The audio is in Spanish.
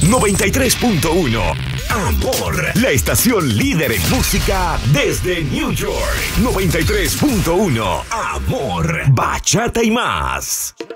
93.1 Amor, la estación líder en música desde New York. 93.1 Amor, bachata y más.